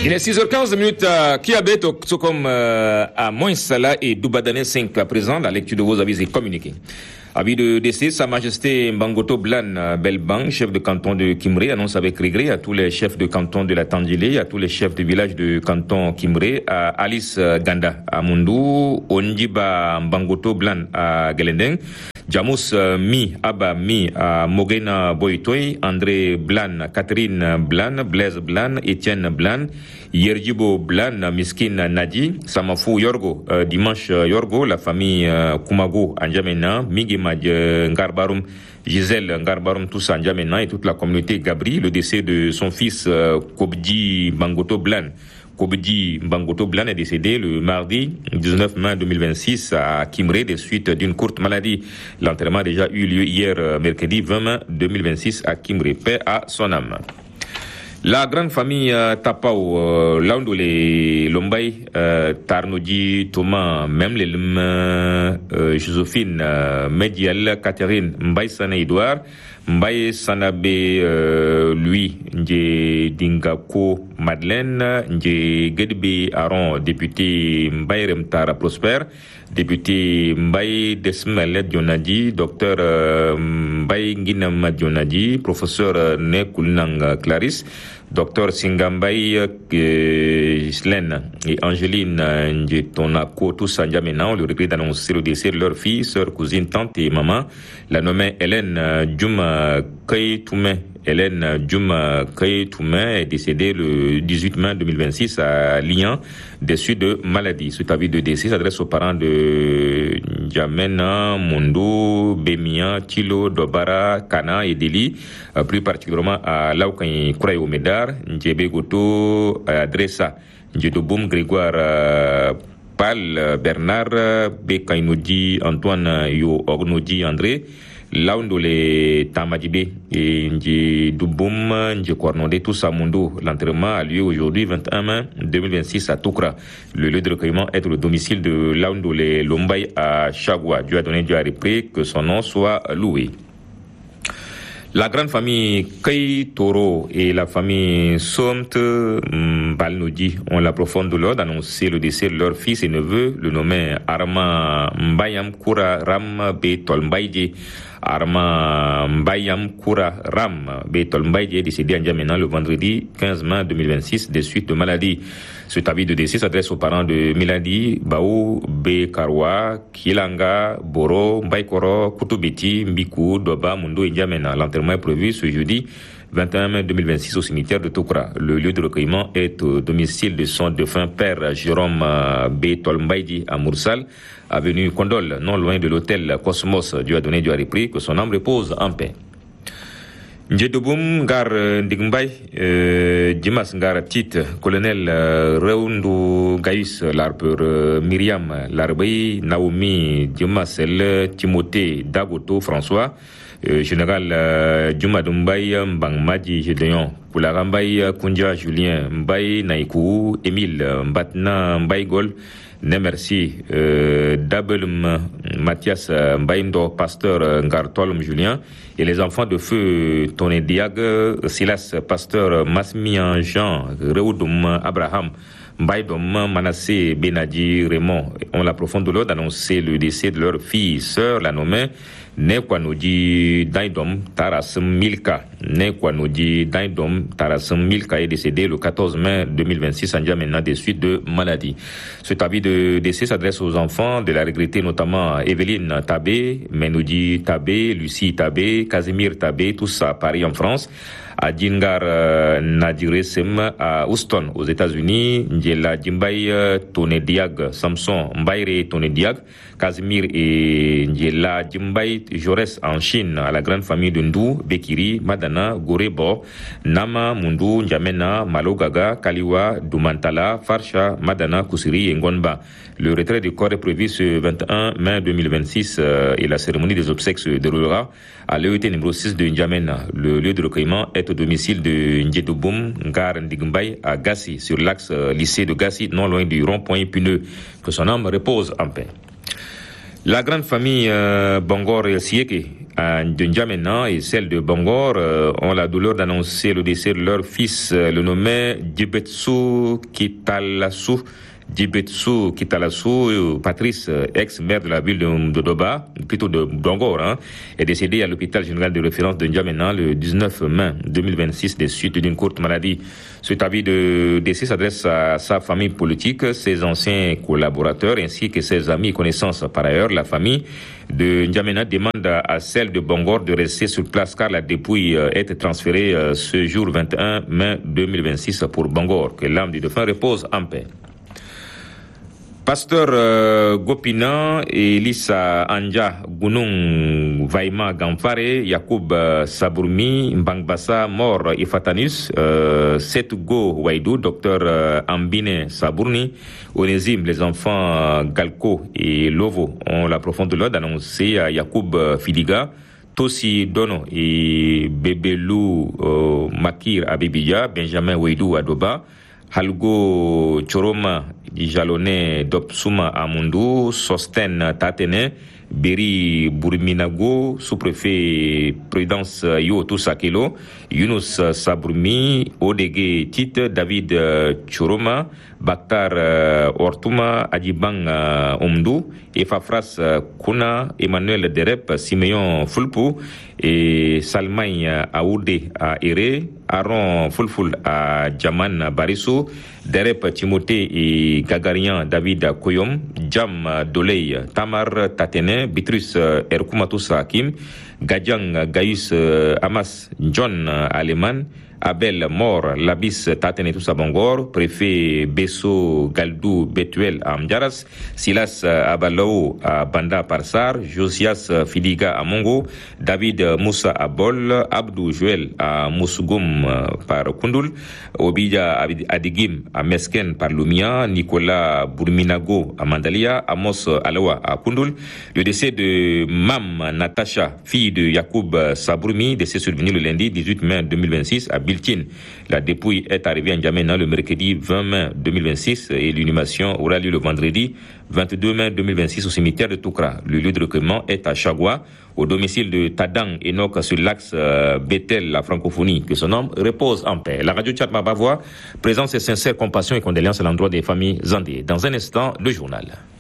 Il est 6h15 Kiabet, Tsokom à Moinsala et Doubadane 5 à présent, la lecture de vos avis et communiqués. Avis de décès, Sa Majesté Mbangoto Blan Belbang, chef de canton de Kimré, annonce avec regret à tous les chefs de canton de la Tandjilé, à tous les chefs de village de canton Kimré, à Alice Ganda à Mundu, Onjiba Mbangoto Blan à Gelendeng, Jamus Mi Abba Mi à Mogena Boitoy, André Blan, Catherine Blan, Blaise Blan, Étienne Blan, Yerjibo Blan, Miskin Nadi, Samafou Yorgo, Dimanche Yorgo, la famille Kumago Anjamena, Migima Ngarbarum, Gisèle Ngarbarum, tous Anjamena et toute la communauté Gabri, le décès de son fils Kobdi Bangoto Blan. Kobdi Bangoto Blan est décédé le mardi 19 mai 2026 à Kimré des suites d'une courte maladie. L'enterrement a déjà eu lieu hier mercredi 20 mai 2026 à Kimré. Paix à son âme. La grande famille Tapao, Laundole, Lombay, Tarnoji, Thomas, même les Josephine, Medial, Catherine, Mbaye Sana Edouard, Mbaye Sanabe, lui, Nje Dingako, Madeleine, Nje Gedbe Aron, député Mbaye Remtara Prosper, député Mbaye Desmel Dionadi, docteur Mbaye Nginam Dionadi, professeur Nekulnang Clarisse, docteur Singambay Gislaine et Angeline Njetonako, tous en Djamena, on le regrette d'annoncer le décès de leur fille, sœur, cousine, tante et maman, la nommée Hélène Djouma Kaytoume. Hélène Djouma Kaytoume est décédée le 18 mai 2026 à Lyon, déçue de maladie. Cet avis de décès s'adresse aux parents de Djamena, Mundo, Bemia, Tilo, Dobara, Kana et Deli, plus particulièrement à Laoukan Kouraï Medar, Ndjebe Goto, Adressa, Ndjedoboum, Grégoire, Pal, Bernard, Bekainoudi, Antoine, Yo, Ornodi, André, Laundole Tamadibé et Ndjedoboum, Ndjekornondé, tous à Mundo. L'enterrement a lieu aujourd'hui, 21 mai 2026 à Toukra. Le lieu de recueillement est le domicile de Laundole Lombay à Chagua. Dieu a donné, Dieu a repris, que son nom soit loué. La grande famille Kay Toro et la famille Somt Balnoudi ont la profonde douleur d'annoncer le décès de leur fils et neveu, le nommé Arma Mbayam Koura Ram Betol Mbaye. Arma Mbayam Koura Ram Betol Mbaye, décédé à N'Djamena le vendredi 15 mai 2026 des suites de maladie. Cet avis de décès s'adresse aux parents de Miladi, Baou, Bekarwa, Kilanga, Boro, Mbaykoro, Kutubiti, Mbiku, Doba, Mundo et N'Djamena. L'enterrement est prévu ce jeudi 21 mai 2026 au cimetière de Toukra. Le lieu de recueillement est au domicile de son défunt père Jérôme Betol Mbaye à Moursal, avenue Kondol, non loin de l'hôtel Cosmos. Dieu a donné, Dieu a repris, que son âme repose en paix. Ndjedoboum Ngar Ndigmbay, Dimas Ngar Tit, colonel Reundu Gaïs, l'arpeur Myriam Larbey, Naomi Dimas El, Timothée Dagoto François, général Djumadoumbay Mbangmadi Gédéon, Koularambay Koundja Julien Mbay Naïkou, Émile Mbatna Mbaygol, Nemersi, Dabelum Mathias Mbaïndo, pasteur Ngartolum Julien, et les enfants de feu Toné Diag, Silas, pasteur Masmian Jean, Reoudoum Abraham, Mbaïdom Manassé Benadi Raymond ont la profonde douleur d'annoncer le décès de leur fille, sœur, la nommée Nekwanodi Daidom Taras Milka. Nekwanodi Daidom Taras Milka est décédé le 14 mai 2026 en N'Djamena des suites de maladie. Cet avis de décès s'adresse aux enfants de la regrettée, notamment Evelyne Tabé, Menoudi Tabé, Lucie Tabé, Casimir Tabé, tous à Paris en France, à Djingar Nadiresem à Houston aux États-Unis, Ndjela Djimbay Toné Diag, Samson Mbayre Toné Diag, Casimir et Ndjela Djimbay Jaurès en Chine, à la grande famille de Ndou, Bekiri, Madana, Gorebo, Nama, Mundu, N'Djamena, Malogaga, Kaliwa, Doumantala, Farsha, Madana, Kusiri et Ngonba. Le retrait du corps est prévu ce 21 mai 2026 et la cérémonie des obsèques se déroulera à l'EET numéro 6 de N'Djamena. Le lieu de recueillement est au domicile de Ndjedoboum Ngar Ndigmbay à Gassi, sur l'axe lycée de Gassi, non loin du rond-point épineux. Que son âme repose en paix. La grande famille Bangor Sieke de N'Djamena et celle de Bangor ont la douleur d'annoncer le décès de leur fils, le nommé Djibetsu Kitalassou. Djibetsu Kitalassou, Patrice, ex-maire de la ville de Doba, plutôt de Bangor, est décédé à l'hôpital général de référence de N'Djamena le 19 mai 2026 des suites d'une courte maladie. Cet avis de décès s'adresse à sa famille politique, ses anciens collaborateurs ainsi que ses amis et connaissances. Par ailleurs, la famille de N'Djamena demande à celle de Bangor de rester sur place car la dépouille est transférée ce jour 21 mai 2026 pour Bangor. Que l'âme du défunt repose en paix. Pasteur Gopina et Lisa Anja Gunung Vaima Gamfare, Yacoub Sabourmi, Mbangbassa Mor Ifatanus, Setugo Waidou, Docteur Ambine Sabourni, Onésime, les enfants Galko et Lovo ont la profonde douleur d'annoncer à Yacoub Fidiga, Tossi Dono et Bebelou Makir Abibiya, Benjamin Waidou Adoba, Halgo Choroma Jalone Dopsuma Amundu, Sosten Tatene, Beri Bourminago, sous-préfet Prudence Yoto Sakelo, Yunus Sabrumi, Odege Tite, David Choroma, Baktar Ortuma, Adjibang Omdou, Efafras Kuna, Emmanuel Derep, Simeon Fulpu, et Salmaï Aoudé à Ere, Aaron Fulful à Jaman Barisso, Derep Timothée et Gagarian David Koyom, Jam Doley Tamar Tatene, Bitrus Erkumatus Hakim, Gadjang Gaius Amas John Aleman, Abel Mor, Labis Tatene Toussa Bangor, préfet Besso Galdou Betuel à Amjaras, Silas Abalao à Banda Parsar, Josias Fidiga à Mongo, David Moussa à Bol, Abdou Joël à Moussougum par Kundul, Obija Adigim à Mesken par Lumia, Nicolas Bourminago à Mandalia, Amos Alawa à Kundul. Le décès de Mam Natacha, fille de Yacoub Sabourmi, décès survenu le lundi 18 mai 2026 à Biltin. La dépouille est arrivée à N'Djamena le mercredi 20 mai 2026 et l'inhumation aura lieu le vendredi 22 mai 2026 au cimetière de Toukra. Le lieu de recueillement est à Chagua, au domicile de Tadang Enoch sur l'axe Bethel, la francophonie. Que son homme repose en paix. La radio Tchad Mabavoie présente ses sincères compassions et condoléances à l'endroit des familles endeuillées. Dans un instant, le journal.